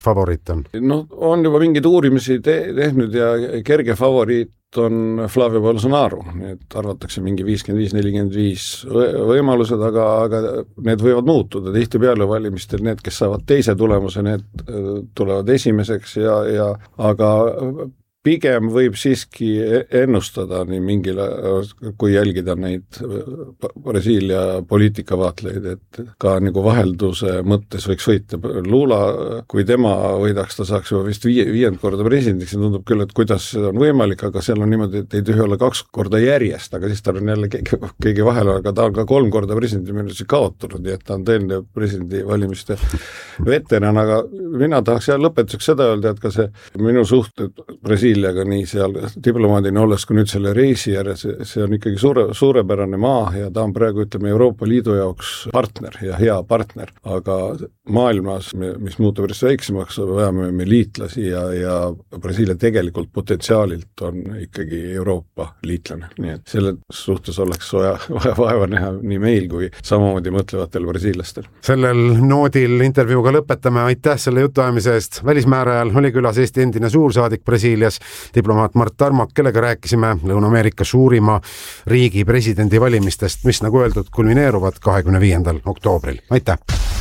favoriit on? No on juba mingid uurimisi tehnud ja kerge favoriit on Flavio Bolsonaro, nii et arvatakse mingi 55-45 võimalused, aga need võivad muutuda, tihti peale valimistel need, kes saavad teise tulemuse, need tulevad esimeseks aga pigem võib siiski ennustada nii mingile, kui jälgida neid Brasiilia poliitikavaatleid, et ka nagu vahelduse mõttes võiks võita. Lula, kui tema võidaks, ta saaks juba vist viiend korda presidendiks, ja tundub küll, et kuidas see on võimalik, aga seal on niimoodi, et ei tühi olla 2 korda järjest, aga siis ta on jälle keegi vahel, aga ta on ka 3 korda presidendi kaotunud, nii et ta on tõeline presidendi valimiste veteran, aga mina tahaks lõpetuseks seda öelda, et ka see minu suhted Brasiiliaga nii seal diplomaadina olles, kui nüüd selle reisi järjes, see on ikkagi suurepärane maa ja ta on praegu, ütleme, Euroopa Liidu jaoks partner ja hea partner, aga maailmas, mis muutub järjest väiksemaks, vajame me liitlasi ja Brasiilia tegelikult potentsiaalilt on ikkagi Euroopa liitlane, nii et selle suhtes oleks vaja vaeva näha nii meil kui samamoodi mõtlevatel brasiillastel. Sellel noodil intervjuuga lõpetame, aitäh selle jutuajamise eest. Välismäärajal oli külas Eesti endine suursaadik Brasiilias, diplomaat Mart Tarmak, kellega rääkisime Lõuna-Ameerika suurima riigi presidendi valimistest, mis nagu öeldud kulmineeruvad 25. oktoobril. Aitäh!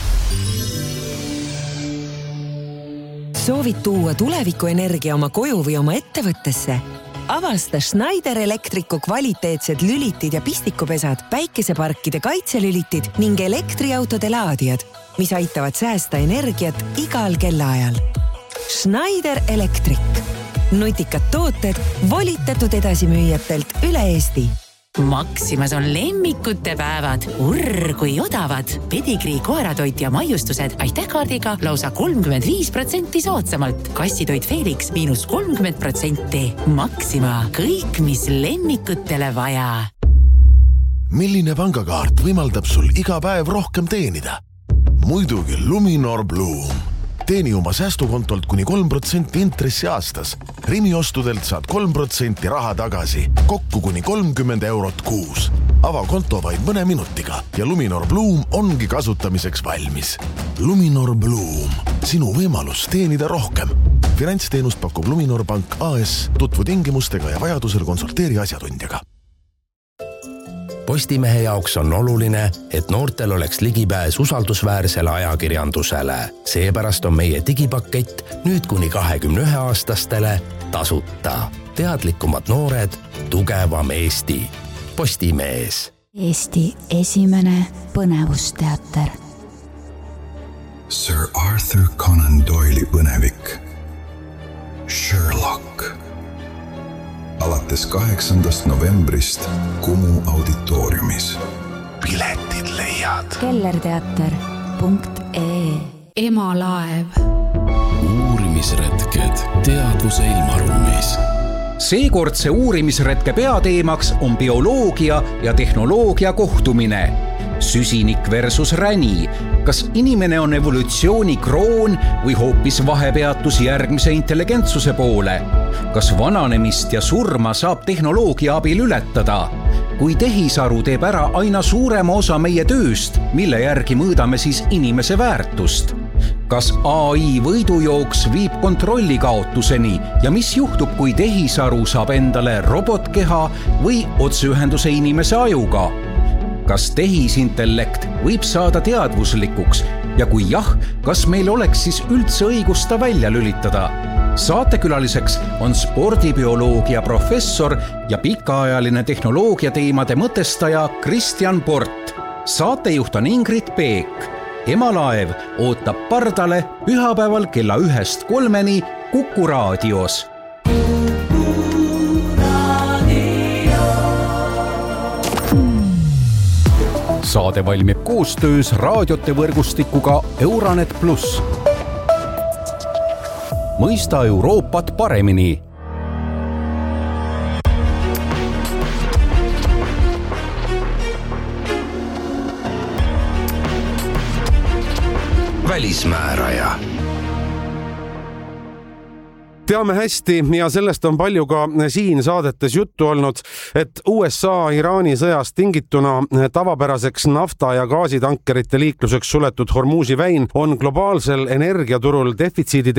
Soovid tuua tulevikuenergia oma koju või oma ettevõttesse? Avasta Schneider Electricu kvaliteetsed lülitid ja pistikupesad, päikeseparkide kaitselülitid ning elektriautode laadijad, mis aitavad säästa energiat igal kellaajal. Schneider Electric. Nutikad tooted volitatud edasimüüjatelt üle Eesti. Maximas on lemmikute päevad. Urr, kui odavad. Pedigrii, koeratoit ja maiustused aitähkaardiga lausa 35% soodsamalt. Kassitoit Felix -30%. Maxima. Kõik, mis lemmikutele vaja. Milline pangakaart võimaldab sul iga päev rohkem teenida? Muidugi Luminor Bloom. Teeni oma säästukontolt kuni 3% intressi aastas. Rimi ostudelt saad 3% raha tagasi, kokku kuni 30 eurot kuus. Ava konto vaid mõne minutiga ja Luminor Bloom ongi kasutamiseks valmis. Luminor Bloom, sinu võimalus teenida rohkem. Finantsteenust pakub Luminor Pank AS, tutvu tingimustega ja vajadusel konsulteeri asjatundjaga. Postimehe jaoks on oluline, et noortel oleks ligipääs usaldusväärsele ajakirjandusele. Seepärast on meie digipakett nüüd kuni 21-aastastele tasuta. Teadlikumad noored, tugevam Eesti. Postimees. Eesti esimene põnevusteater. Sir Arthur Conan Doyle'i põnevik. Sherlock. Alates 8. novembrist Kumu auditooriumis. Piletid leiad. kellerteater.ee. Emalaev. Uurimisretked teadvuse ilmaruumis. Seekordse uurimisretke peateemaks on bioloogia ja tehnoloogia kohtumine. Süsinik versus räni. Kas inimene on evolutsiooni kroon või hoopis vahepeatus järgmise intelligentsuse poole? Kas vananemist ja surma saab tehnoloogia abil ületada? Kui tehisaru teeb ära aina suurema osa meie tööst, mille järgi mõõdame siis inimese väärtust? Kas AI võidujooks viib kontrolli kaotuseni ja mis juhtub, kui tehisaru saab endale robotkeha või otseühenduse inimese ajuga? Kas tehisintellekt võib saada teadvuslikuks ja kui jah, kas meil oleks siis üldse õigus ta välja lülitada? Saatekülaliseks on spordibioloogia professor ja pikaajaline tehnoloogia teemade mõtestaja Kristjan Port. Saatejuht on Ingrid Peek. Emalaev ootab pardale pühapäeval kella 1-3 Kuku raadios. Saade valmib koostöös raadiote võrgustikuga Euranet Plus. Mõista Euroopat paremini. Välismääraja. teame hästi ja sellest on palju ka siin saadetes juttu olnud, et USA-Iraani sõjast tingituna tavapäraseks nafta- ja gaasitankerite liikluseks suletud Hormuzi väin on globaalsel energiaturul defitsiidi